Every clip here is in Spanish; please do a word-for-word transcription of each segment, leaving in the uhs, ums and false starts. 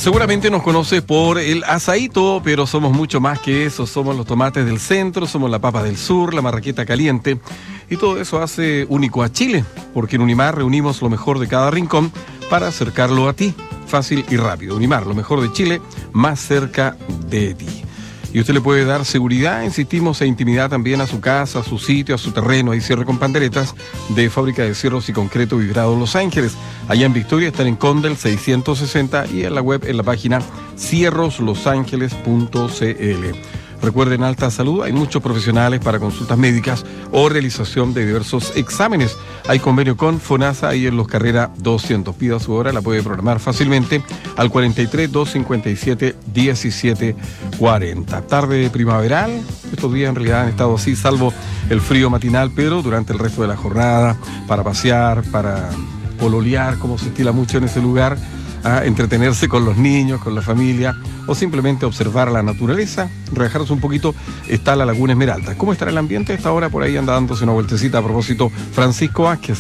Seguramente nos conoces por el azaíto, pero somos mucho más que eso. Somos los tomates del centro, somos la papa del sur, la marraqueta caliente. Y todo eso hace único a Chile, porque en Unimar reunimos lo mejor de cada rincón para acercarlo a ti. Fácil y rápido. Unimar, lo mejor de Chile, más cerca de ti. Y usted le puede dar seguridad, insistimos, e intimidad también a su casa, a su sitio, a su terreno. Hay cierre con panderetas de Fábrica de Cierros y Concreto Vibrado Los Ángeles. Allá en Victoria están en Condel seiscientos sesenta y en la web, en la página cierros los ángeles punto c l. Recuerden, Alta Salud, hay muchos profesionales para consultas médicas o realización de diversos exámenes. Hay convenio con FONASA ahí en Los Carrera doscientos. Pida su hora, la puede programar fácilmente al cuarenta y tres, doscientos cincuenta y siete, diecisiete cuarenta. Tarde primaveral, estos días en realidad han estado así, salvo el frío matinal, pero durante el resto de la jornada, para pasear, para pololear, como se estila mucho en ese lugar, a entretenerse con los niños, con la familia, o simplemente observar la naturaleza, relajarse un poquito, está la Laguna Esmeralda. ¿Cómo estará el ambiente a esta hora? Por ahí anda dándose una vueltecita a propósito Francisco Vázquez.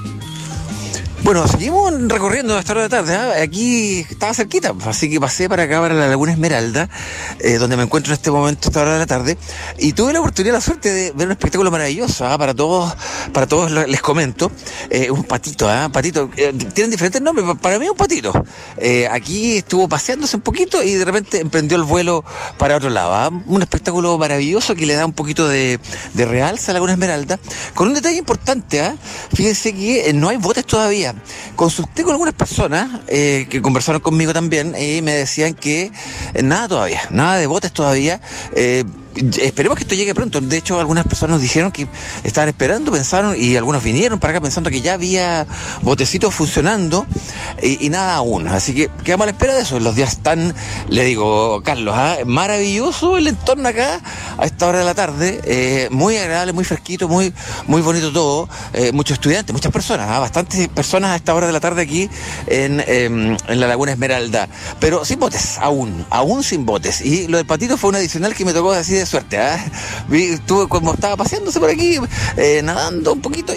Bueno, seguimos recorriendo a esta hora de la tarde, ¿eh? Aquí estaba cerquita, así que pasé para acá, para la Laguna Esmeralda, eh, donde me encuentro en este momento a esta hora de la tarde, y tuve la oportunidad, la suerte de ver un espectáculo maravilloso, ¿eh? para todos, para todos les comento, eh, un patito, ¿eh? patito, eh, tienen diferentes nombres, para mí es un patito, eh, aquí estuvo paseándose un poquito y de repente emprendió el vuelo para otro lado, ¿eh? Un espectáculo maravilloso que le da un poquito de, de realza a la Laguna Esmeralda, con un detalle importante, ¿eh? Fíjense que no hay botes todavía. Consulté con algunas personas eh, que conversaron conmigo también y me decían que eh, nada todavía, nada de botes todavía. Eh, Esperemos que esto llegue pronto. De hecho, algunas personas nos dijeron que estaban esperando, pensaron, y algunos vinieron para acá pensando que ya había botecitos funcionando y, y nada aún. Así que quedamos a la espera de eso. Los días están, le digo, Carlos, ¿eh? maravilloso el entorno acá a esta hora de la tarde. Eh, muy agradable, muy fresquito, muy, muy bonito todo. Eh, muchos estudiantes, muchas personas, ¿eh? bastantes personas a esta hora de la tarde aquí en, eh, en la Laguna Esmeralda. Pero sin botes, aún, aún sin botes. Y lo del patito fue un adicional que me tocó así de suerte, ¿eh? Vi, estuve como estaba paseándose por aquí, eh, nadando un poquito.